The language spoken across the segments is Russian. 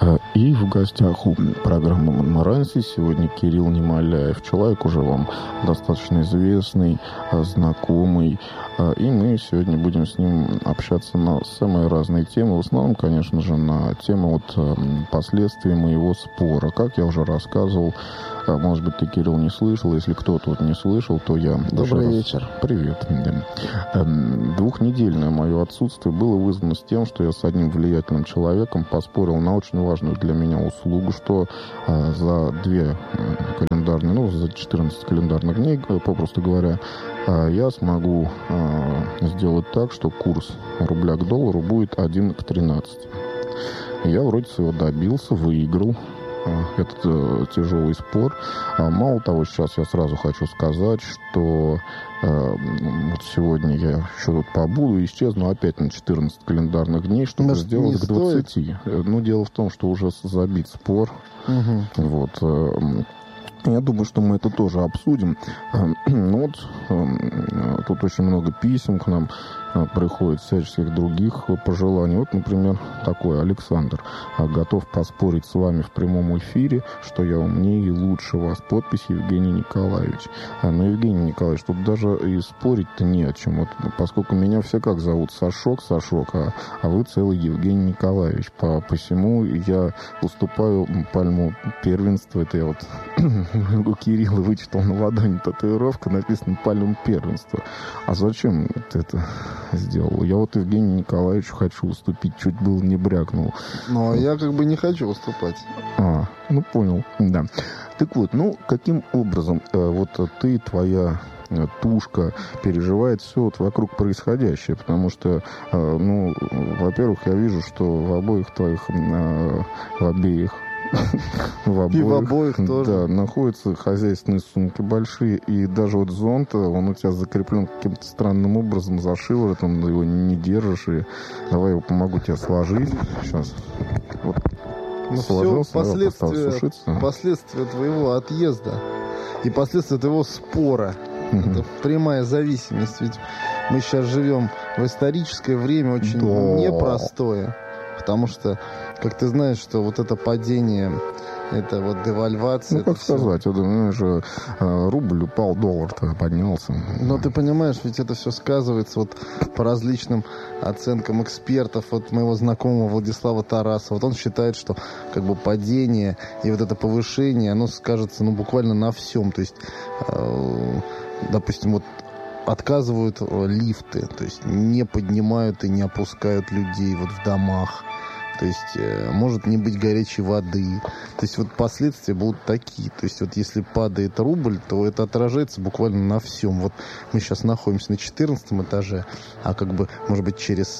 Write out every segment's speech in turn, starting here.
И в гостях у программы «Монмаранси» сегодня Кирилл Немоляев. Человек уже вам достаточно известный, знакомый. И мы сегодня будем с ним общаться на самые разные темы. В основном, конечно же, на тему последствий моего спора. Как я уже рассказывал, может быть, ты, Кирилл, не слышал. Если кто-то не слышал, то я... Добрый вечер. Привет. Двухнедельное мое отсутствие было вызвано с тем, что я с одним влиятельным человеком поспорил на очень важную для меня услугу, что за 14 календарных дней, попросту говоря, я смогу сделать так, что курс рубля к доллару будет 1 к 13. Я вроде своего добился, выиграл этот тяжелый спор. Мало того, сейчас я сразу хочу сказать, что вот сегодня я еще тут побуду и исчезну опять на 14 календарных дней, чтобы сделать к 20. Ну, дело в том, что уже забит спор. Угу. Вот. Я думаю, что мы это тоже обсудим. Ну вот, тут очень много писем к нам приходит, всяческих других пожеланий. Вот, например, такой Александр. Готов поспорить с вами в прямом эфире, что я умнее и лучше вас. Подпись Евгений Николаевич. Но, Евгений Николаевич, тут даже и спорить-то не о чем. Вот, поскольку меня все как зовут? Сашок, а вы целый Евгений Николаевич. Посему я уступаю пальму первенства. Это я вот у Кирилла вычитал на ладони татуировка, написано «Пальму первенства». А зачем ты это сделал? Я вот Евгению Николаевичу хочу уступить, чуть было не брякнул. Ну, а я как бы не хочу уступать. Ну, понял, да. Так вот, каким образом вот ты, твоя тушка переживает все вот вокруг происходящее? Потому что, во-первых, я вижу, что в обоих тоже. Да, находятся хозяйственные сумки большие, и даже вот зонт, он у тебя закреплен каким-то странным образом за шиворотом, его не держишь, и давай я помогу тебе сложить. Сейчас. Вот. Все последствия твоего отъезда и последствия твоего спора. Это прямая зависимость. Ведь мы сейчас живем в историческое время очень непростое. Потому что, как ты знаешь, что вот это падение, это вот девальвация... Ну, как сказать, рубль упал, доллар-то поднялся. Но ты понимаешь, ведь это все сказывается вот по различным оценкам экспертов. Вот моего знакомого Владислава Тарасова. Вот он считает, что как бы падение и вот это повышение, оно скажется буквально на всем. То есть, допустим, вот отказывают лифты, то есть не поднимают и не опускают людей вот в домах. То есть может не быть горячей воды. То есть вот последствия будут такие. То есть вот если падает рубль, то это отражается буквально на всем. Вот мы сейчас находимся на 14 этаже, а как бы, может быть, через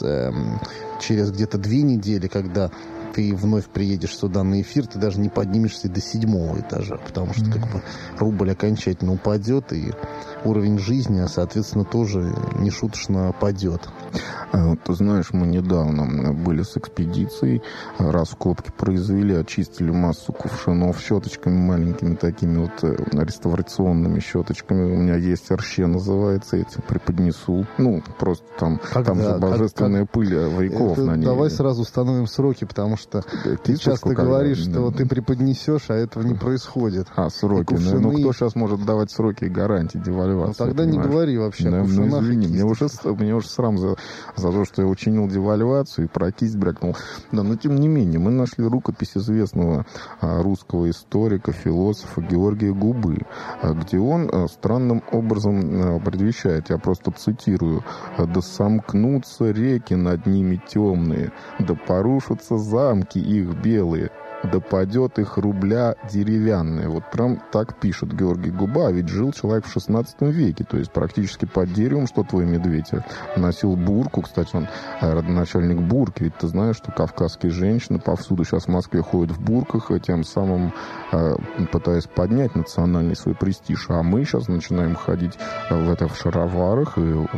где-то 2 недели, когда ты вновь приедешь сюда на эфир, ты даже не поднимешься до 7 этажа, потому что как бы рубль окончательно упадет, и уровень жизни, соответственно, тоже нешуточно падет. Ты знаешь, мы недавно были с экспедицией, раскопки произвели, очистили массу кувшинов щеточками маленькими такими вот реставрационными щеточками. У меня есть арще, называется, эти преподнесу. Просто там же божественная пыль веков на ней. Давай сразу установим сроки, потому что ты часто говоришь, что ты преподнесешь, а этого не происходит. Сроки. Кто сейчас может давать сроки и гарантии девальвации? Тогда не говори вообще о кувшинах. Извини, мне уже срам за то, что я учинил девальвацию и про кисть брякнул. Да, но тем не менее, мы нашли рукопись известного русского историка, философа Георгия Губы, где он странным образом предвещает, я просто цитирую: «Да сомкнутся реки над ними темные, да порушатся замки их белые, да падет их рубля деревянная». Вот прям так пишет Георгий Губа, а ведь жил человек в 16 веке, то есть практически под деревом, что твой медведь носил бурку. Кстати, он родоначальник бурки, ведь ты знаешь, что кавказские женщины повсюду сейчас в Москве ходят в бурках, и тем самым пытаясь поднять национальный свой престиж. А мы сейчас начинаем ходить в шароварах, и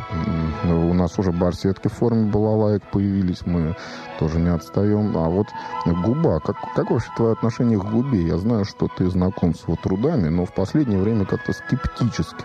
у нас уже барсетки в форме балалаек появились, мы тоже не отстаем. А вот Губа, как вообще твое отношение к Губе? Я знаю, что ты знаком с его трудами, но в последнее время как-то скептически.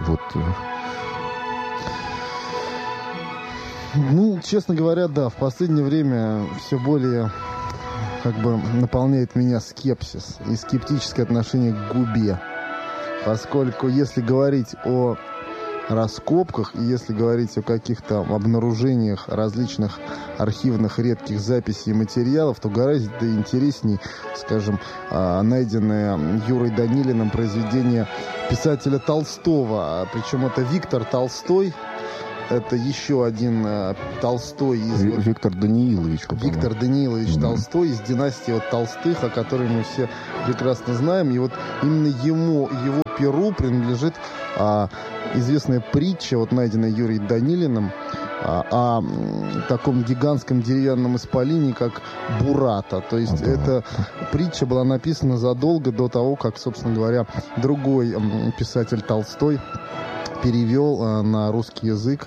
Честно говоря, да, в последнее время все более как бы наполняет меня скепсис и скептическое отношение к губе. Поскольку если говорить о раскопках и если говорить о каких-то обнаружениях различных архивных редких записей и материалов, то гораздо интересней, скажем, найденное Юрой Данилиным произведение писателя Толстого. Причем это Виктор Толстой. Это еще один Толстой из... Виктор Даниилович. Виктор Даниилович Толстой из династии Толстых, о которой мы все прекрасно знаем. И вот именно его перу принадлежит известная притча, вот найденная Юрием Данилиным, о таком гигантском деревянном исполине, как Бурата. То есть эта притча была написана задолго до того, как, собственно говоря, другой писатель Толстой перевел на русский язык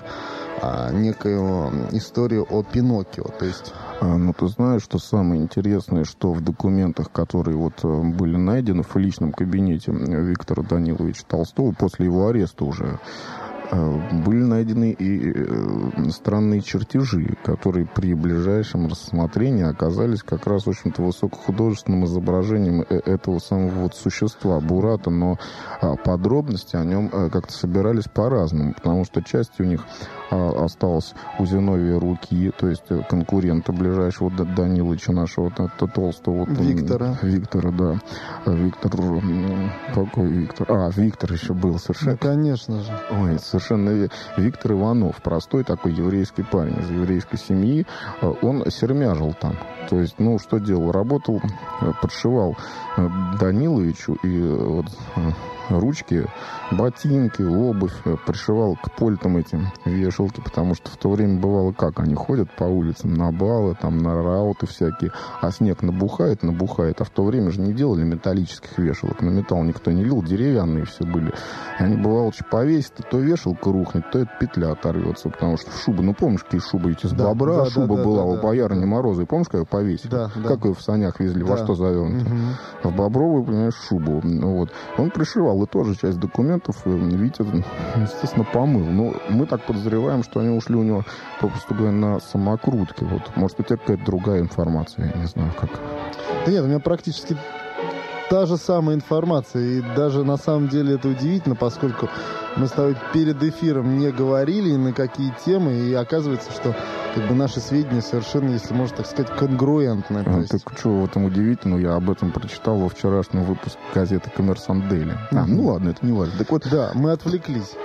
некую историю о Пиноккио. То есть... Ну, ты знаешь, что самое интересное, что в документах, которые вот были найдены в личном кабинете Виктора Даниловича Толстого, после его ареста уже, были найдены и странные чертежи, которые при ближайшем рассмотрении оказались как раз, в общем-то, высокохудожественным изображением этого самого вот существа Бурата, но подробности о нем как-то собирались по-разному, потому что часть у них осталась у Зиновия Руки, то есть конкурента ближайшего Данилыча нашего, Толстого. Виктора, да. Виктор... Какой Виктор? Виктор еще был совершенно. Ну, конечно же. Ой, совершенно. Виктор Иванов, простой такой еврейский парень из еврейской семьи. Он сермяжил там. То есть, что делал? Работал, подшивал Даниловичу и вот ручки, ботинки, обувь, пришивал к пультам этим вешалки, потому что в то время бывало как, они ходят по улицам на балы, там на рауты всякие, а снег набухает, а в то время же не делали металлических вешалок, на металл никто не лил, деревянные все были. И они бывало, что повесят, то вешалка рухнет, то эта петля оторвется, потому что шуба, помнишь, какие шубы эти из бобра, шуба была у Боярни Мороза, помнишь, как ее повесили? Да. Как ее в санях везли, во что завернуто? В бобровую, понимаешь, шубу. Вот. Он пришивал, и тоже часть документов Витя, естественно, помыл. Но мы так подозреваем, что они ушли у него, попросту говоря, на самокрутке. Вот. Может, у тебя какая-то другая информация, я не знаю, как. Да нет, у меня практически та же самая информация. И даже на самом деле это удивительно, поскольку мы с тобой перед эфиром не говорили на какие темы, и оказывается, что наши сведения совершенно, если можно так сказать, конгруентны. Так что в этом удивительно? Я об этом прочитал во вчерашнем выпуске газеты «Коммерсант Дейли». Ну ладно, это не важно. Так вот, да, мы отвлеклись.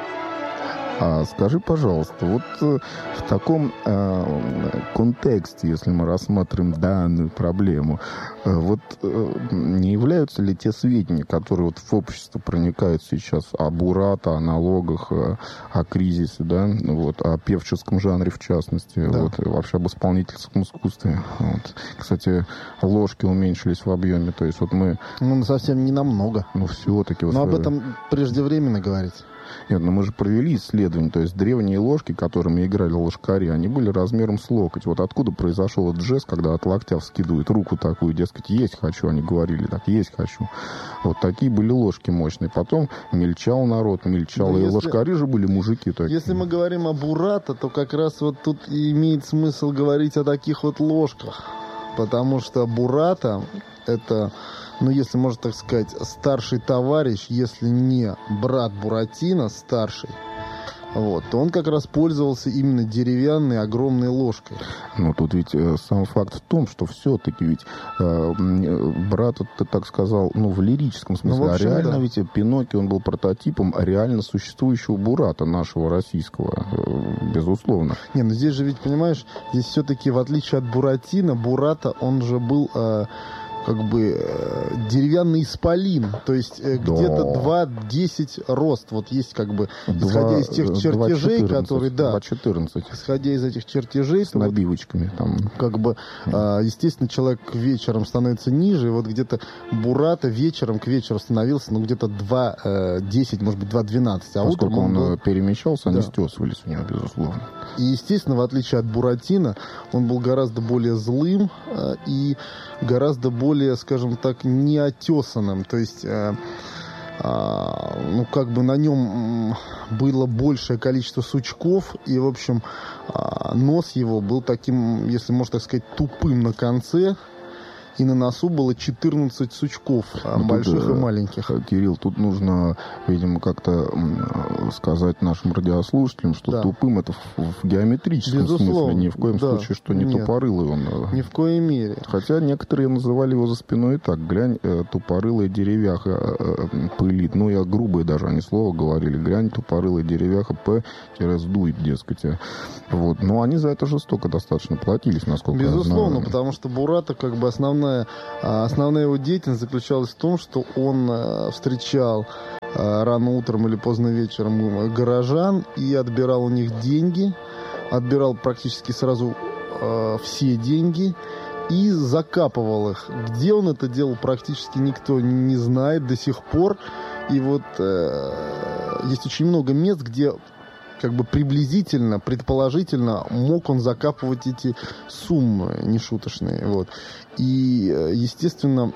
Скажи, пожалуйста, вот в таком контексте, если мы рассмотрим данную проблему, вот не являются ли те сведения, которые вот в общество проникают сейчас о Бурата, о налогах, о кризисе, да, вот, о певческом жанре в частности, да. Вот, вообще об исполнительском искусстве. Вот. Кстати, ложки уменьшились в объеме, то есть вот мы... совсем не намного. Все-таки... Но об этом преждевременно говорить. Нет, мы же провели исследование, то есть древние ложки, которыми играли ложкари, они были размером с локоть. Вот откуда произошел этот жест, когда от локтя вскидывают руку такую, дескать, есть хочу, они говорили так, есть хочу. Вот такие были ложки мощные. Потом мельчал народ, и ложкари же были мужики такие. Если мы говорим о Бурата, то как раз вот тут и имеет смысл говорить о таких вот ложках. Потому что Бурата это... если можно так сказать, старший товарищ, если не брат Буратино, старший, то он как раз пользовался именно деревянной огромной ложкой. Тут ведь сам факт в том, что все-таки ведь брат, ты так сказал, в лирическом смысле, общем, реально да. Ведь Пиноккио, он был прототипом реально существующего Бурата нашего российского, безусловно. Здесь же ведь, понимаешь, здесь все-таки, в отличие от Буратино, Бурата, он же был... деревянный исполин, то есть где-то 2,10 рост. Вот есть исходя из тех чертежей, 2,14, которые, 2,14. Исходя из этих чертежей, с набивочками там. Естественно, человек вечером становится ниже, и вот где-то Бурата к вечеру становился, где-то 2,10, может быть, 2,12. А поскольку утром он перемещался, они стесывались у него, безусловно. И, естественно, в отличие от Буратино, он был гораздо более злым и гораздо более, скажем так, неотесанным. То есть, на нем было большее количество сучков, и, в общем, нос его был таким, если можно так сказать, тупым на конце. и на носу было 14 сучков, больших и маленьких. Кирилл, тут нужно, видимо, как-то сказать нашим радиослушателям, что тупым это в геометрическом смысле, ни в коем случае, что не тупорылый он. Ни в коей мере. Хотя некоторые называли его за спиной так: глянь, тупорылая деревяха пылит. Ну, я грубое даже, они слово говорили: глянь, тупорылая деревяха сдует, дескать. Вот. Но они за это жестоко достаточно платились, насколько я знаю. Безусловно, потому что Бурата, как бы основная его деятельность заключалась в том, что он встречал рано утром или поздно вечером горожан и отбирал у них деньги, отбирал практически сразу все деньги и закапывал их. Где он это делал, практически никто не знает до сих пор. И вот есть очень много мест, где как бы приблизительно, предположительно мог он закапывать эти суммы нешуточные. Вот. И, естественно,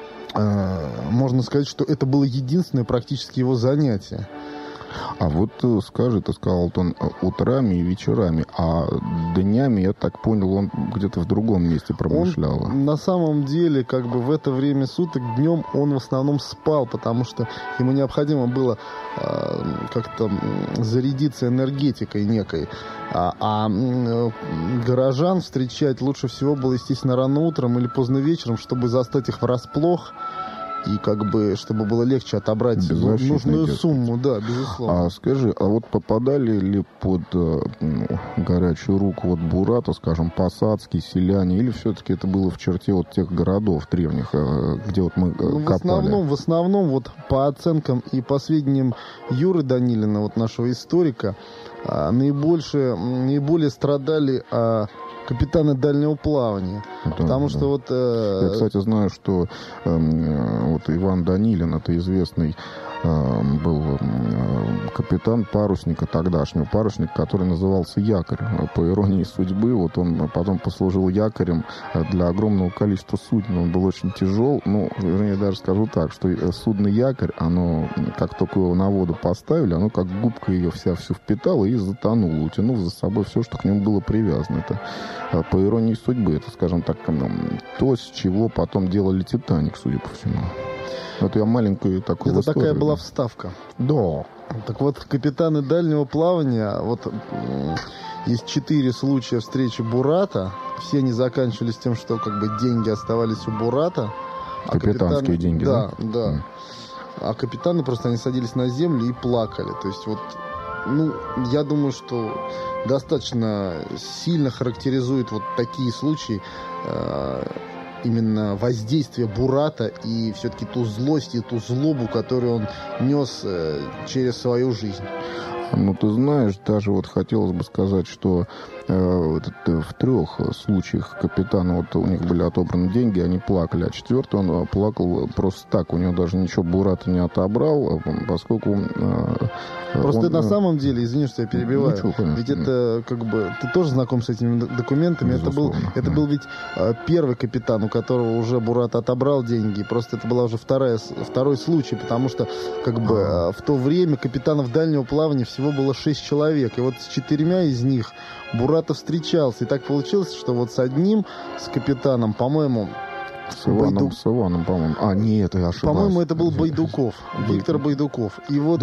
можно сказать, что это было единственное практически его занятие. А вот скажи, ты сказал, он утрами и вечерами, а днями, я так понял, он где-то в другом месте промышлял. Он, на самом деле, как бы в это время суток днем он в основном спал, потому что ему необходимо было как-то зарядиться энергетикой некой. А горожан встречать лучше всего было, естественно, рано утром или поздно вечером, чтобы застать их врасплох. И как бы, чтобы было легче отобрать нужную сумму, да, безусловно. А скажи, а вот попадали ли под горячую руку вот Бурата, скажем, посадские, селяне, или все-таки это было в черте вот тех городов древних, где вот мы копали? В основном, вот по оценкам и по сведениям Юры Данилина, вот нашего историка, наиболее страдали капитаны дальнего плавания. Да, потому что вот... Я, кстати, знаю, что вот Иван Данилин, это известный был капитан парусника тогдашнего, парусник, который назывался Якорь. По иронии судьбы, вот он потом послужил якорем для огромного количества суден. Он был очень тяжел. Ну, вернее, даже скажу так, что судно Якорь, оно, как только его на воду поставили, оно как губка ее всю впитало и затонуло, утянув за собой все, что к нему было привязано. Это по иронии судьбы, это, скажем так, то, с чего потом делали «Титаник», судя по всему. Вот я маленькую такую историю. Это такая была вставка. Да. Так вот, капитаны дальнего плавания, вот есть 4 случая встречи Бурата. Все они заканчивались тем, что как бы деньги оставались у Бурата. Капитанские деньги, да? Да. А капитаны просто они садились на землю и плакали. То есть вот, я думаю, что достаточно сильно характеризует вот такие случаи именно воздействие Бурата и все-таки ту злость и ту злобу, которую он нес через свою жизнь. Ну, ты знаешь, даже вот хотелось бы сказать, что в 3 случаях капитана, вот у них были отобраны деньги, они плакали, а 4-й он плакал просто так, у него даже ничего Бурата не отобрал, поскольку... Просто на самом деле, извини, что я перебиваю, ведь это как бы, ты тоже знаком с этими документами, это был ведь первый капитан, у которого уже Бурат отобрал деньги, просто это была уже второй случай, потому что как бы в то время капитанов дальнего плавания всего было 6 человек, и вот с 4 из них Буратов встречался. И так получилось, что вот с одним, с капитаном, по-моему... С Иваном, по-моему. А, нет, я ошибаюсь. По-моему, это был Байдуков. Виктор Байдуков. И вот,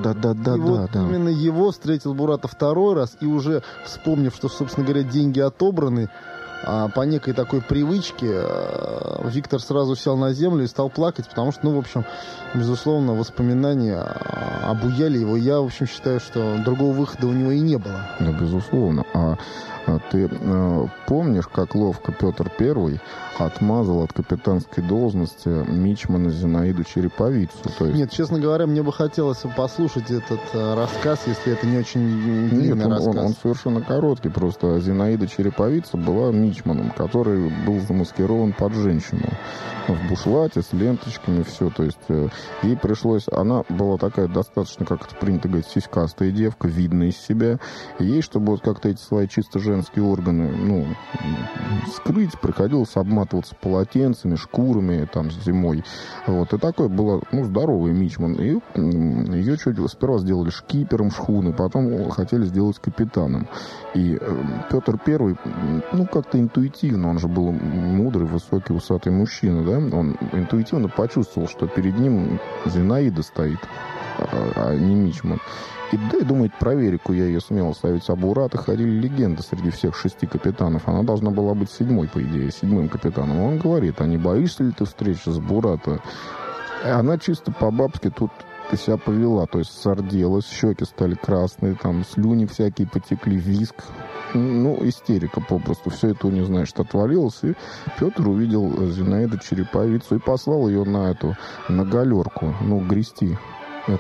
именно его встретил Буратов 2-й раз. И уже вспомнив, что, собственно говоря, деньги отобраны, по некой такой привычке Виктор сразу сел на землю и стал плакать, потому что, в общем, безусловно, воспоминания обуяли его. Я, в общем, считаю, что другого выхода у него и не было. Да, безусловно. А ты помнишь, как ловко Петр I отмазал от капитанской должности мичмана Зинаиду Череповицу? То есть... Нет, честно говоря, мне бы хотелось послушать этот рассказ, если это не очень длинный рассказ. Он совершенно короткий. Просто Зинаида Череповица была мичманом, который был замаскирован под женщину. В бушлате, с ленточками, все. То есть ей пришлось... Она была такая достаточно, как это принято говорить, сиськастая девка, видная из себя. И ей, чтобы вот как-то эти свои чисто женские женские органы, ну, скрыть, приходилось обматываться полотенцами, шкурами, там, зимой. Вот. И такое было, ну, здоровый мичман. И ее чуть сперва сделали шкипером шхуны, потом хотели сделать капитаном. И Петр Первый, ну, как-то интуитивно, он же был мудрый, высокий, усатый мужчина, да, он интуитивно почувствовал, что перед ним Зинаида стоит, а не мичман. И да, и думает, проверь-ка я ее смело ставить. А Бурата ходили легенды среди всех 6 капитанов. Она должна была быть 7-й, по идее, 7-м капитаном. Он говорит, а не боишься ли ты встречи с Бурата? Она чисто по-бабски тут себя повела. То есть зарделась, щеки стали красные, там слюни всякие потекли, визг. Ну, истерика попросту. Все это у нее, значит, отвалилось. И Петр увидел Зинаиду Череповицу и послал ее на галерку, ну, грести